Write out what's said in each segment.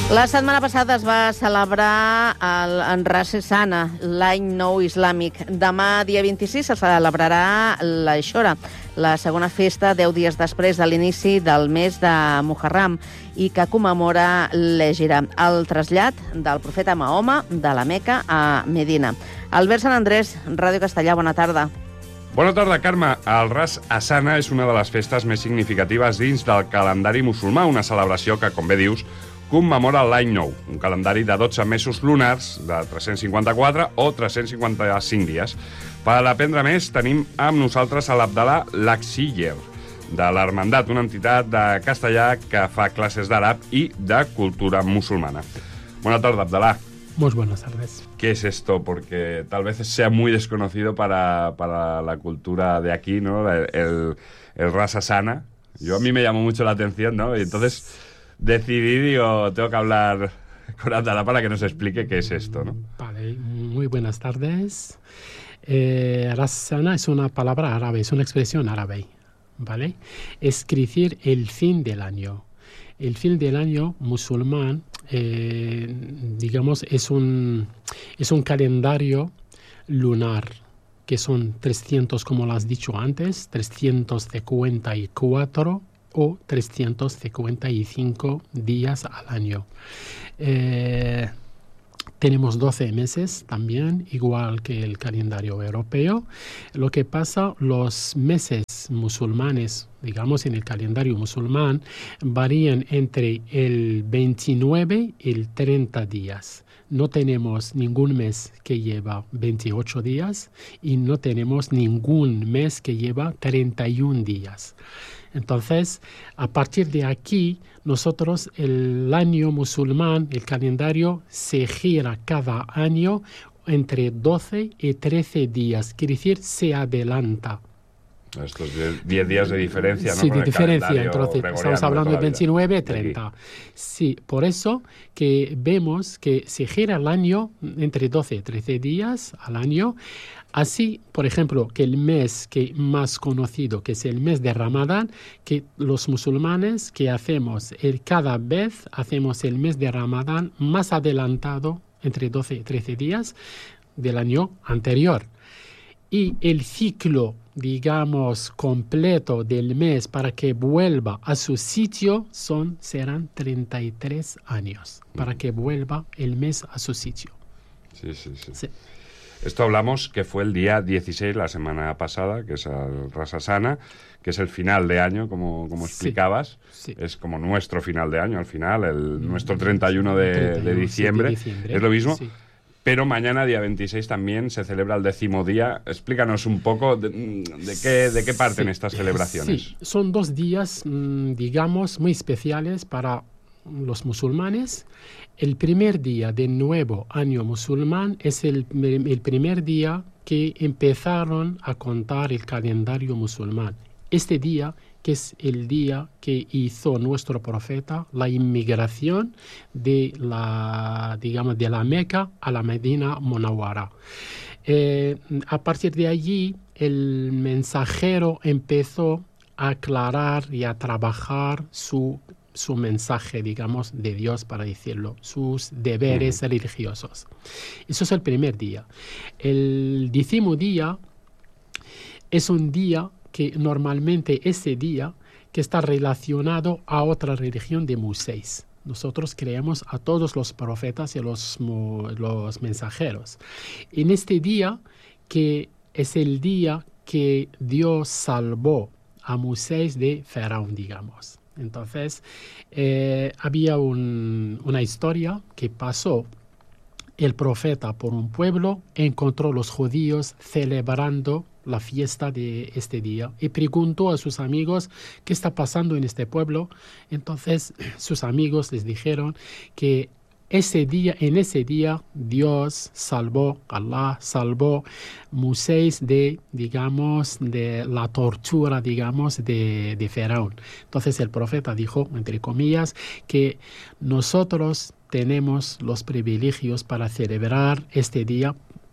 La setmana passada es va celebrar en Ras Sana, l'any nou islàmic. Demà, dia 26, se celebrarà l'Aixora, la segona festa 10 dies després de l'inici del mes de Muharram i que commemora l'Hègira, el trasllat del profeta Mahoma de la Meca a Medina. Albert Sant Andrés, Ràdio Castellà, bona tarda. Bona tarda, Carme. El Ras Hasana és una de les festes més significatives dins del calendari musulmà, una celebració que, com bé dius, commemora l'any nou, un calendari de 12 mesos lunars, de 354 o 355 dies. Per aprendre més, tenim amb nosaltres a l'Abdalà Lakshiyer, de l'Hermandat, una entitat de castellà que fa classes d'àrab i de cultura musulmana. Bona tarda, Abdalà. Muy buenas tardes. ¿Qué es esto? Porque tal vez sea muy desconocido para la cultura de aquí, ¿no? El Ras Hasana. A mí me llamó mucho la atención, ¿no? Y entonces decidí, digo, tengo que hablar con Abdalá para que nos explique qué es esto, ¿no? Vale, muy buenas tardes. Ras Hasana es una palabra árabe, es una expresión árabe, ¿vale? Es decir, el fin del año. El fin del año musulmán, digamos, es un calendario lunar, que son 300, como lo has dicho antes, 354 o 355 días al año. Tenemos 12 meses también, igual que el calendario europeo. Lo que pasa, los meses musulmanes, digamos en el calendario musulmán, varían entre el 29 y el 30 días. No tenemos ningún mes que lleva 28 días y no tenemos ningún mes que lleva 31 días. Entonces, a partir de aquí, nosotros el año musulmán, el calendario, se gira cada año entre 12 y 13 días. Quiere decir, se adelanta. Estos 10 días de diferencia, ¿no? Sí, con de diferencia. Entonces, gregoriano estamos hablando de 29 y de 30. Sí, por eso que vemos que se gira el año entre 12 y 13 días al año. Así, por ejemplo, que el mes que más conocido, que es el mes de Ramadán, que los musulmanes que hacemos, cada vez hacemos el mes de Ramadán más adelantado, entre 12 y 13 días del año anterior. Y el ciclo, digamos, completo del mes para que vuelva a su sitio serán 33 años, para que vuelva el mes a su sitio. Sí. Esto hablamos que fue el día 16, la semana pasada, que es el Ras Hasana, que es el final de año, como explicabas. Sí. Es como nuestro final de año, al final, nuestro 31 de diciembre. Es lo mismo. Sí. Pero mañana, día 26, también se celebra el 10º día. Explícanos un poco de qué parten estas celebraciones. Sí, son 2 días, digamos, muy especiales para los musulmanes. El primer día del nuevo año musulmán es el primer día que empezaron a contar el calendario musulmán. Este día, que es el día que hizo nuestro profeta la inmigración de la Meca a la Medina Munawwara. A partir de allí, el mensajero empezó a aclarar y a trabajar su mensaje, digamos, de Dios, para decirlo, sus deberes religiosos. Eso es el primer día. El 10º día es un día que normalmente ese día que está relacionado a otra religión de Moisés. Nosotros creemos a todos los profetas y los mensajeros. En este día, que es el día que Dios salvó a Moisés de Faraón, digamos. Entonces, había una historia que pasó. El profeta por un pueblo encontró a los judíos celebrando la fiesta de este día y preguntó a sus amigos qué está pasando en este pueblo. Entonces, sus amigos les dijeron que en ese día, Dios Allah salvó Moisés de la tortura, de Faraón. Entonces el profeta dijo, entre comillas, que nosotros tenemos los privilegios para celebrar este día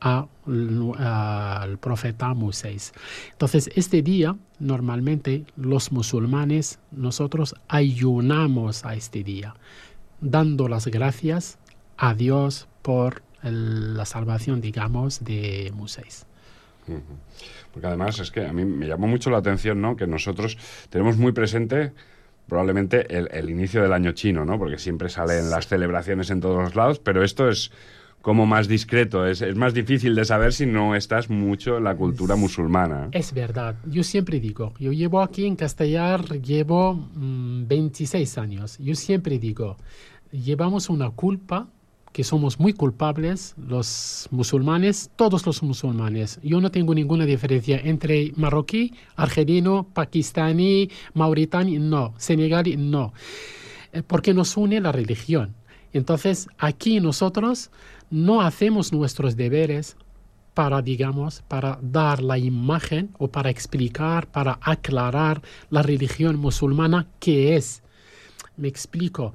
al profeta Moisés. Entonces, este día, normalmente, los musulmanes, nosotros ayunamos a este día. dando las gracias a Dios por la salvación, digamos, de Moisés. Porque además es que a mí me llamó mucho la atención, ¿no?, que nosotros tenemos muy presente probablemente el inicio del año chino, ¿no?, porque siempre salen las celebraciones en todos los lados, pero esto es como más discreto, es más difícil de saber si no estás mucho en la cultura musulmana. Es verdad, yo siempre digo, yo llevo aquí en Castellar, llevo 26 años, yo siempre digo, llevamos una culpa, que somos muy culpables, los musulmanes, todos los musulmanes. Yo no tengo ninguna diferencia entre marroquí, argelino, pakistaní, mauritani, no, senegalí, no, porque nos une la religión. Entonces, aquí nosotros no hacemos nuestros deberes para, digamos, para dar la imagen o para explicar, para aclarar la religión musulmana que es. Me explico,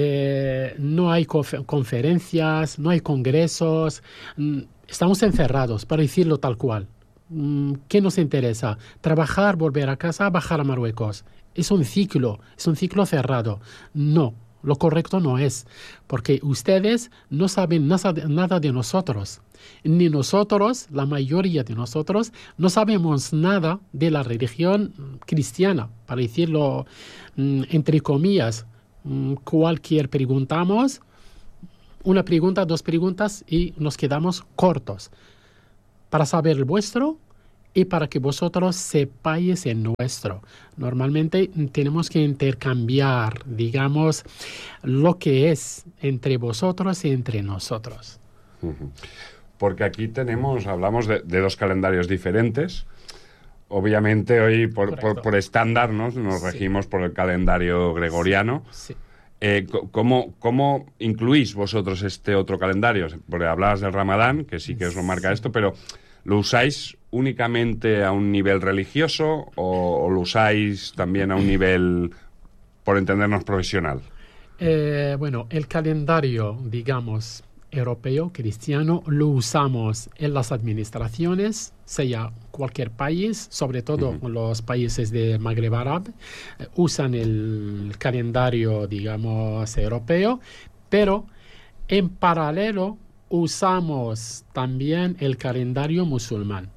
no hay conferencias, no hay congresos, estamos encerrados, para decirlo tal cual. ¿Qué nos interesa? Trabajar, volver a casa, bajar a Marruecos. Es un ciclo cerrado. No, lo correcto no es, porque ustedes no saben nada de nosotros. Ni nosotros, la mayoría de nosotros, no sabemos nada de la religión cristiana, para decirlo entre comillas. Cualquier preguntamos, una pregunta, dos preguntas y nos quedamos cortos para saber el vuestro y para que vosotros sepáis el nuestro. Normalmente tenemos que intercambiar, digamos, lo que es entre vosotros y entre nosotros. Porque aquí hablamos de dos calendarios diferentes. Obviamente hoy por estándar, ¿no?, nos regimos por el calendario gregoriano. Sí. ¿Cómo incluís vosotros este otro calendario? Porque hablabas del Ramadán, que sí que os lo marca esto, pero ¿lo usáis únicamente a un nivel religioso o lo usáis también a un nivel, por entendernos, profesional? Bueno, el calendario, digamos, europeo, cristiano, lo usamos en las administraciones, sea cualquier país, sobre todo los países del Magreb árabe, usan el calendario, digamos, europeo, pero en paralelo usamos también el calendario musulmán.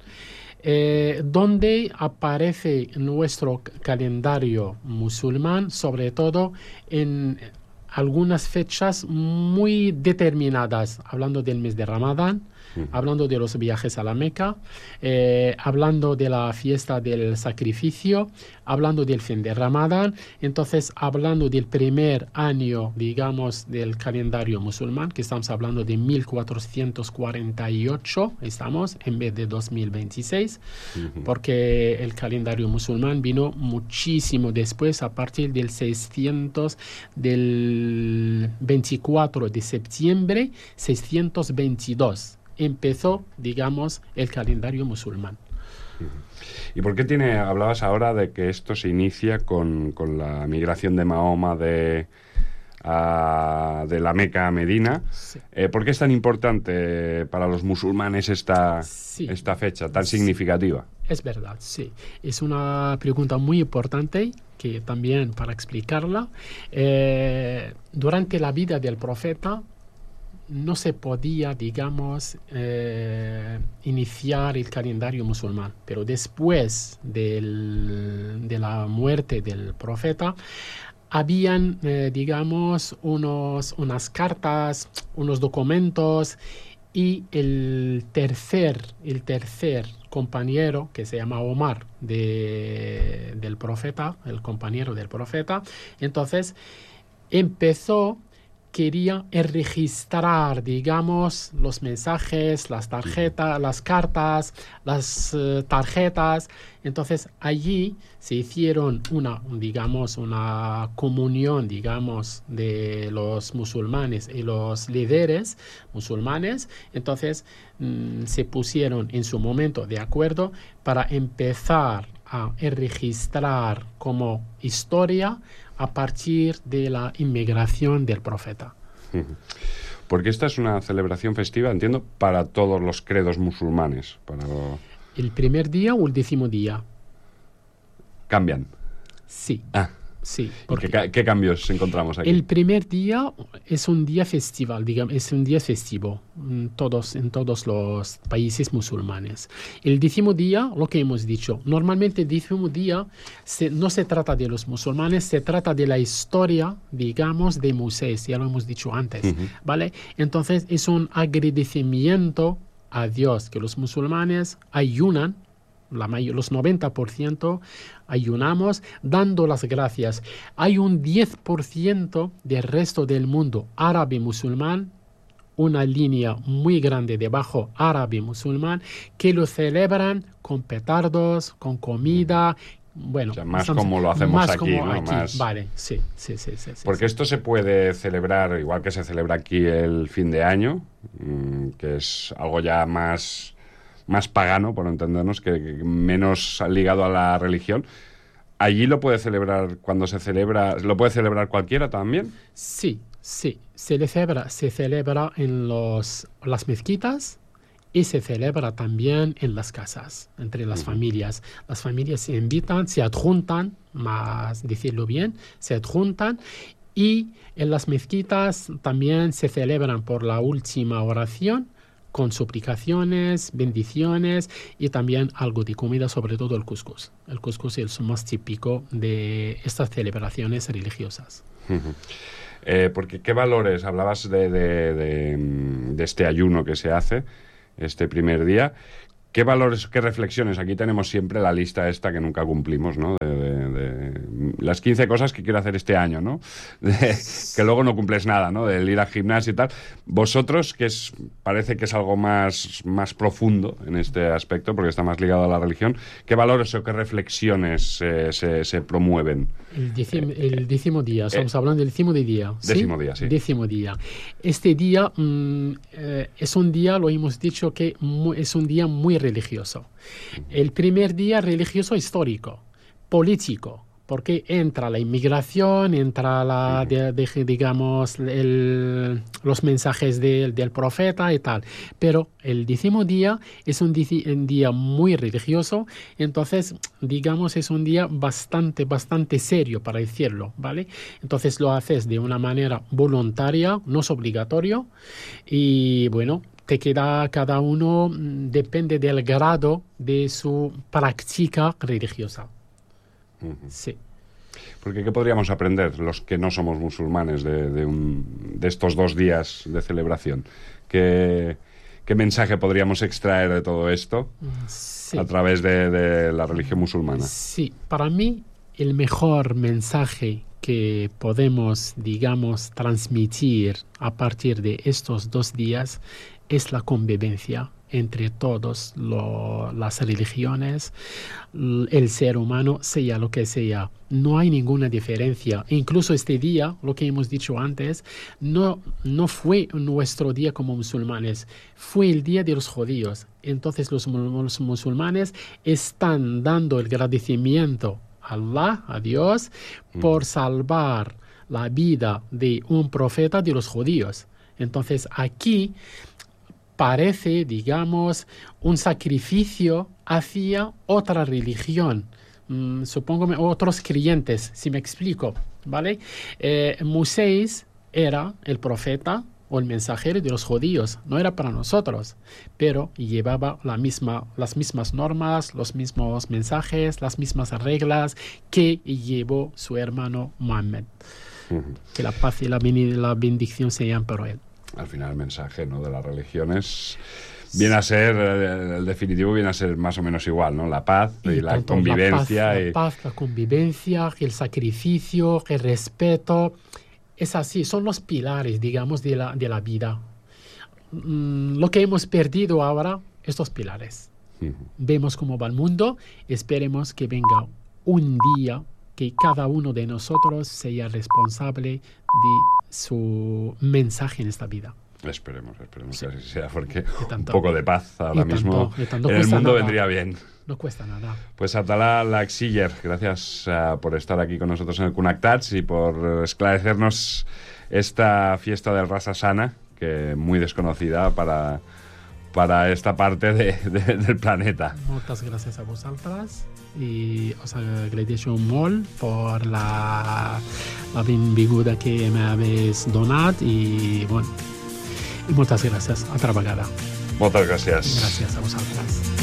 Donde aparece nuestro calendario musulmán, sobre todo en algunas fechas muy determinadas, hablando del mes de Ramadán, hablando de los viajes a la Meca, hablando de la fiesta del sacrificio, hablando del fin de Ramadán, entonces hablando del primer año, digamos, del calendario musulmán, que estamos hablando de 1448, estamos, en vez de 2026, porque el calendario musulmán vino muchísimo después, a partir del 600, del 24 de septiembre, 622. Empezó, digamos, el calendario musulmán. ¿Y por qué hablabas ahora de que esto se inicia con la migración de Mahoma de la Meca a Medina? Sí. ¿Por qué es tan importante para los musulmanes esta fecha tan significativa? Es verdad, sí. Es una pregunta muy importante que también para explicarla, durante la vida del profeta no se podía, digamos, iniciar el calendario musulmán, pero después de la muerte del profeta, habían, digamos, unas cartas, unos documentos, y el tercer compañero, que se llama Omar, del profeta, el compañero del profeta, entonces quería registrar, digamos, los mensajes, las tarjetas, las cartas, las tarjetas. Entonces allí se hicieron una comunión, digamos, de los musulmanes y los líderes musulmanes. Entonces se pusieron en su momento de acuerdo para empezar a registrar como historia a partir de la inmigración del profeta. Porque esta es una celebración festiva, entiendo, para todos los credos musulmanes. ¿El primer día o el 10º día? ¿Cambian? Sí. sí. ¿Qué cambios encontramos aquí? El primer día es un día festival, digamos, es un día festivo en todos los países musulmanes. El 10º día, lo que hemos dicho, normalmente el 10º día no se trata de los musulmanes, se trata de la historia, digamos, de Moisés, ya lo hemos dicho antes, ¿vale? Entonces es un agradecimiento a Dios que los musulmanes ayunan, los 90% ayunamos dando las gracias. Hay un 10% del resto del mundo árabe musulmán, una línea muy grande debajo árabe musulmán, que lo celebran con petardos, con comida. Bueno, o sea, más como lo hacemos más aquí, como ¿no? aquí. Más... Vale, sí. Porque esto se puede celebrar igual que se celebra aquí el fin de año, que es algo ya más pagano, por entendernos, que menos ligado a la religión. ¿Allí lo puede celebrar cuando se celebra? ¿Lo puede celebrar cualquiera también? Sí. Se celebra en las mezquitas y se celebra también en las casas, entre las familias. Las familias se invitan, se adjuntan, más decirlo bien, se adjuntan, y en las mezquitas también se celebran por la última oración, con suplicaciones, bendiciones y también algo de comida, sobre todo el cuscús. El cuscús es el más típico de estas celebraciones religiosas. Porque ¿qué valores? Hablabas de este ayuno que se hace este primer día. ¿Qué valores, qué reflexiones? Aquí tenemos siempre la lista esta que nunca cumplimos, ¿no? De las 15 cosas que quiero hacer este año, ¿no? Que luego no cumples nada, ¿no? Del ir al gimnasio y tal. Vosotros, parece que es algo más profundo en este aspecto, porque está más ligado a la religión, ¿qué valores o qué reflexiones se promueven? El 10º día, estamos hablando del 10º día. ¿Sí? 10º día, sí. 10º día. Este día es un día, lo hemos dicho, que es un día muy religioso. El primer día religioso histórico, político, porque entra la inmigración, entra digamos, los mensajes del profeta y tal. Pero el 10º día es un día muy religioso, entonces, digamos, es un día bastante serio, para decirlo, ¿vale? Entonces lo haces de una manera voluntaria, no es obligatorio, y bueno, te queda cada uno, depende del grado de su práctica religiosa. Sí. Porque ¿qué podríamos aprender los que no somos musulmanes de estos 2 días de celebración? ¿Qué mensaje podríamos extraer de todo esto a través de la religión musulmana? Sí, para mí el mejor mensaje que podemos, digamos, transmitir a partir de estos 2 días es la convivencia entre todas las religiones, el ser humano, sea lo que sea. No hay ninguna diferencia. Incluso este día, lo que hemos dicho antes, no fue nuestro día como musulmanes, fue el día de los judíos. Entonces los musulmanes están dando el agradecimiento a Allah, a Dios, por salvar la vida de un profeta de los judíos. Entonces aquí parece, digamos, un sacrificio hacia otra religión, supongo otros creyentes, si me explico, ¿vale? Moisés era el profeta o el mensajero de los judíos, no era para nosotros, pero llevaba las mismas normas, los mismos mensajes, las mismas reglas que llevó su hermano Mohammed. Que la paz y la bendición sean por él. Al final el mensaje, ¿no?, de las religiones viene a ser, el definitivo viene a ser más o menos igual, ¿no? La paz y la convivencia. La paz, la convivencia, el sacrificio, el respeto. Es así, son los pilares, digamos, de la vida. Lo que hemos perdido ahora, estos pilares. Vemos cómo va el mundo, esperemos que venga un día que cada uno de nosotros sea responsable de su mensaje en esta vida. Esperemos sí, que así sea, porque un tanto, poco de paz ahora mismo en el mundo vendría bien. No cuesta nada. Pues Atalá Laxiller, gracias por estar aquí con nosotros en el Connectats y por esclarecernos esta fiesta del Ras Hashanah, que muy desconocida para para esta parte del planeta. Moltes gràcies a vosaltres i us agraeixo molt per la benvinguda que m'habéis donat i moltes gràcies altra vegada. Moltes gràcies. Gràcies a vosaltres.